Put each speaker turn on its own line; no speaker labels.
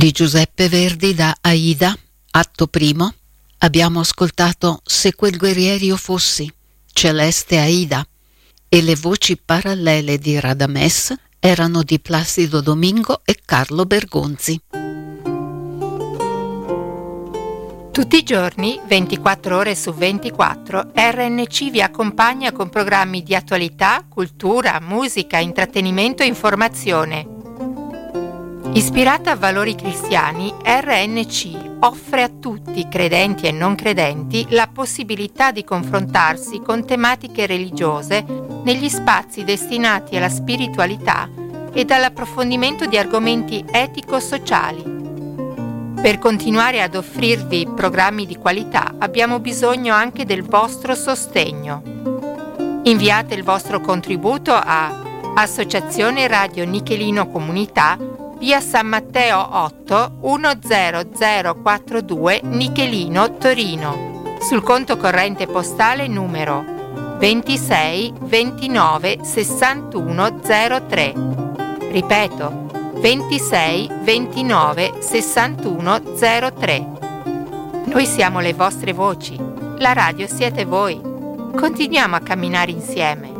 Di Giuseppe Verdi da Aida, atto primo, abbiamo ascoltato Se quel guerriero io fossi, Celeste Aida, e le voci parallele di Radames erano di Placido Domingo e Carlo Bergonzi.
Tutti i giorni, 24 ore su 24, RNC vi accompagna con programmi di attualità, cultura, musica, intrattenimento e informazione. Ispirata a valori cristiani, RNC offre a tutti, credenti e non credenti, la possibilità di confrontarsi con tematiche religiose negli spazi destinati alla spiritualità e all'approfondimento di argomenti etico-sociali. Per continuare ad offrirvi programmi di qualità abbiamo bisogno anche del vostro sostegno. Inviate il vostro contributo a Associazione Radio Nichelino Comunità, via San Matteo 8 10042 Nichelino, Torino, sul conto corrente postale numero 26 29 61 03. Ripeto, 26 29 61 03. Noi siamo le vostre voci, la radio siete voi. Continuiamo a camminare insieme.